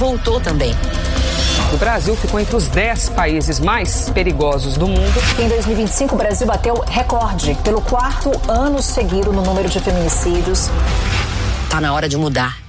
voltou também. O Brasil ficou entre os 10 países mais perigosos do mundo. Em 2025, o Brasil bateu recorde pelo 4º ano seguido no número de feminicídios. Tá na hora de mudar.